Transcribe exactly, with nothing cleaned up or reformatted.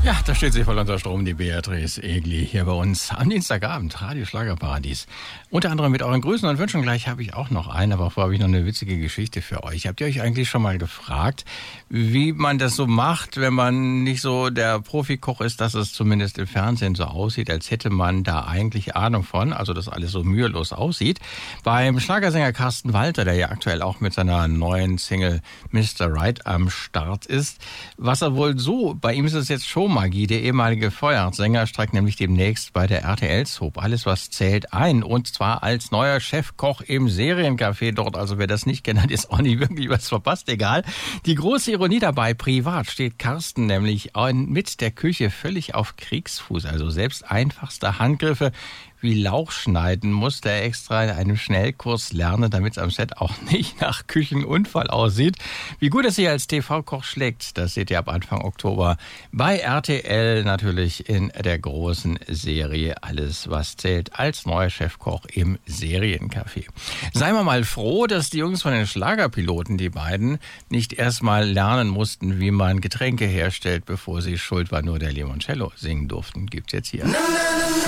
Ja, da steht sie voll unter Strom, die Beatrice Egli, hier bei uns am Dienstagabend, Radio Schlagerparadies. Unter anderem mit euren Grüßen und Wünschen. Gleich habe ich auch noch einen, aber vorher habe ich noch eine witzige Geschichte für euch. Habt ihr euch eigentlich schon mal gefragt, wie man das so macht, wenn man nicht so der Profikoch ist, dass es zumindest im Fernsehen so aussieht, als hätte man da eigentlich Ahnung von, also dass alles so mühelos aussieht? Beim Schlagersänger Carsten Walter, der ja aktuell auch mit seiner neuen Single Mister Right am Start ist, was er wohl so, bei ihm ist es jetzt schon Magie. Der ehemalige Feuersänger steigt nämlich demnächst bei der R T L-Soap Alles, was zählt ein. Und zwar als neuer Chefkoch im Seriencafé dort. Also wer das nicht kennt, hat jetzt auch nicht wirklich was verpasst. Egal. Die große Ironie dabei, privat steht Carsten nämlich mit der Küche völlig auf Kriegsfuß. Also selbst einfachste Handgriffe wie Lauch schneiden musste er extra in einem Schnellkurs lernen, damit es am Set auch nicht nach Küchenunfall aussieht. Wie gut er sich als T V-Koch schlägt, das seht ihr ab Anfang Oktober bei R T L, natürlich in der großen Serie Alles, was zählt, als neuer Chefkoch im Seriencafé. Seien wir mal froh, dass die Jungs von den Schlagerpiloten, die beiden, nicht erstmal lernen mussten, wie man Getränke herstellt, bevor sie Schuld war nur der Limoncello singen durften. Gibt's jetzt hier.